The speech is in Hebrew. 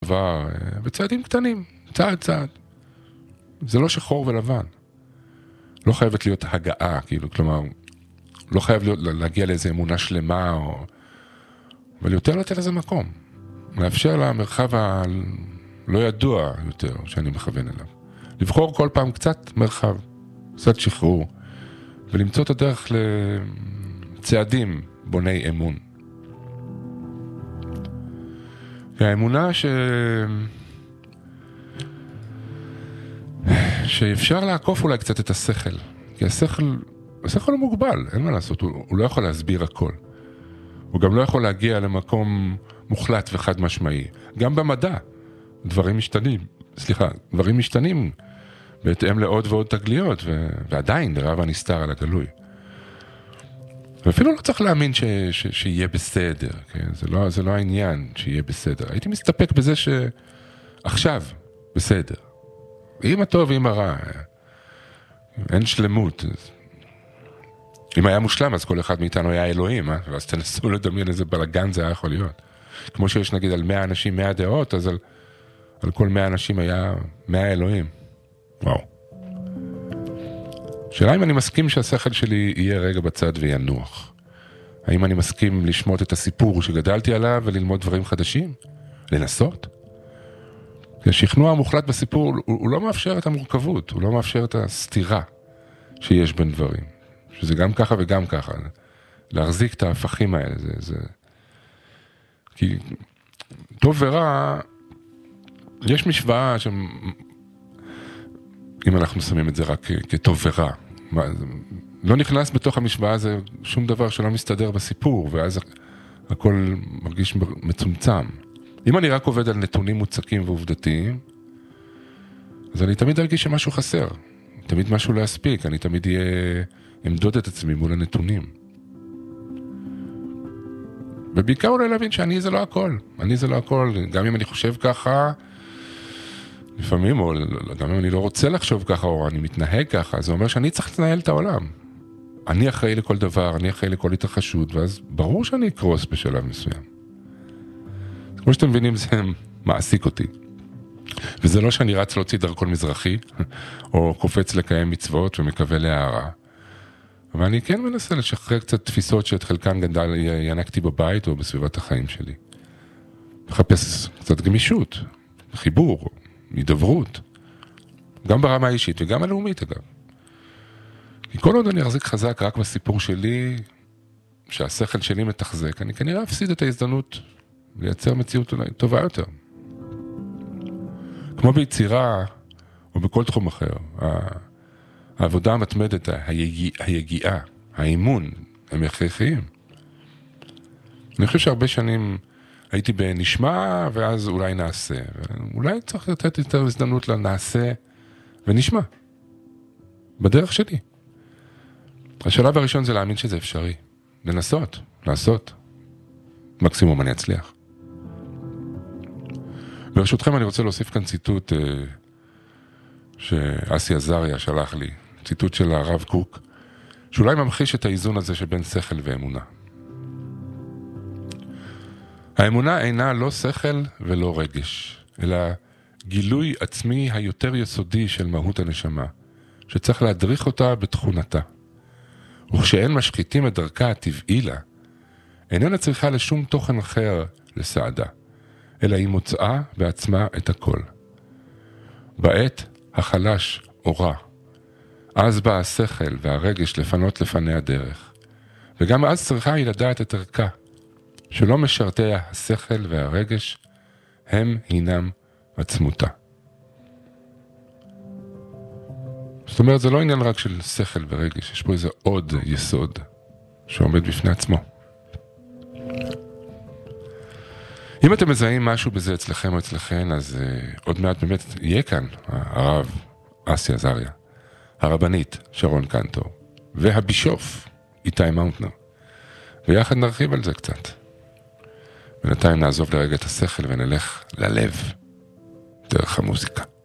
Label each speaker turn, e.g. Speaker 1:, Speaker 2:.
Speaker 1: דבר, בצעדים קטנים, צעד צעד. זה לא שחור ולבן. לא חייבת להיות הגעה, כאילו, כלומר, לא חייב להגיע לאיזו אמונה שלמה, אבל יותר לתת לזה מקום. לאפשר למרחב הלא ידוע יותר שאני מכוון אליו. לבחור כל פעם קצת מרחב, קצת שחרור, ולמצוא את הדרך לצעדים בוני אמון. והאמונה שאפשר לעקוף אולי קצת את השכל, כי השכל הוא מוגבל, אין מה לעשות, הוא לא יכול להסביר הכל. הוא גם לא יכול להגיע למקום מוחלט וחד משמעי. גם במדע, דברים משתנים בהתאם לעוד ועוד תגליות, ועדיין לרב הנסתר על הגלוי. ואפילו לא צריך להאמין שיהיה בסדר, כן? זה לא העניין שיהיה בסדר. הייתי מסתפק בזה שעכשיו בסדר. אם הטוב, אם הרע. אין שלמות. אם היה מושלם, אז כל אחד מאיתנו היה אלוהים, ואז תנסו לדמיין איזה בלגן זה היה יכול להיות. כמו שיש נגיד על 100 אנשים 100 דעות, אז על כל 100 אנשים היה 100 אלוהים. וואו. שאלה אם אני מסכים שהשכל שלי יהיה רגע בצד וינוח. האם אני מסכים לשמות את הסיפור שגדלתי עליו וללמוד דברים חדשים? לנסות? כי השכנוע המוחלט בסיפור הוא לא מאפשר את המורכבות, הוא לא מאפשר את הסתירה שיש בין דברים. שזה גם ככה וגם ככה. להחזיק את ההפכים האלה. כי טוב ורע, יש משוואה אם אנחנו שמים את זה רק כטוב ורע. לא נכנס בתוך המשוואה הזה שום דבר שלא מסתדר בסיפור, ואז הכל מרגיש מצומצם. אם אני רק עובד על נתונים מוצקים ועובדתיים, אז אני תמיד ארגיש שמשהו חסר. תמיד משהו לא יספיק, אני תמיד אמדוד את עצמי מול הנתונים. ובעיקר אולי להבין שאני זה לא הכל. אני זה לא הכל. גם אם אני חושב ככה, לפעמים, או גם אם אני לא רוצה לחשוב ככה, או אני מתנהג ככה, זה אומר שאני צריך לנהל את העולם. אני אחראי לכל דבר, אני אחראי לכל התרחשות, ואז ברור שאני אקרוס בשלב מסוים. כמו שאתם מבינים, זה מעסיק אותי. וזה לא שאני רץ להוציא דרכון מזרחי, או קופץ לקיים מצוות ומקווה להערה. אבל אני כן מנסה לשחרר קצת תפיסות שאת חלקן ינקתי בבית או בסביבת החיים שלי. מחפש קצת גמישות, חיבור, הידברות. גם ברמה האישית וגם הלאומית אגב. כי כל עוד אני אחזיק חזק רק בסיפור שלי, שהשכל שלי מתחזק, אני כנראה אפסיד את ההזדמנות לייצר מציאות טובה יותר. כמו ביצירה או בכל תחום אחר, העבודה המתמדת, היגיעה, האימון, הם הכרחיים. אני חושב שהרבה שנים הייתי בנשמע, ואז אולי נעשה. אולי צריך לתת יותר הזדמנות לנעשה ונשמע. בדרך שלי. השלב הראשון זה להאמין שזה אפשרי. לנסות, לעשות. מקסימום אני אצליח. ברשותכם אני רוצה להוסיף כאן ציטוט שאסי עזריה שלח לי. ציטוט של הרב קוק, שאולי ממחיש את האיזון הזה שבין שכל ואמונה. האמונה אינה לא שכל ולא רגש, אלא גילוי עצמי היותר יסודי של מהות הנשמה, שצריך להדריך אותה בתכונתה. וכשאין משחיתים את דרכה הטבעי לה, איננה צריכה לשום תוכן אחר לסעדה, אלא היא מוצאה בעצמה את הכל. בעת החלש אורה, אז בא השכל והרגש לפנות לפני הדרך, וגם אז צריכה היא לדעת את ערכה, שלא משרתי השכל והרגש הם הינם עצמותה. זאת אומרת, זה לא עניין רק של שכל ורגש, יש פה איזה עוד יסוד שעומד בפני עצמו. אם אתם מזהים משהו בזה אצלכם או אצלכן, אז עוד מעט באמת יהיה כאן הרב אסי עזריה, הרבנית שרון קנטור, והבישוף איתי מאונטנר, ויחד נרחיב על זה קצת. בינתיים נעזוב לרגע את השכל ונלך ללב דרך המוזיקה.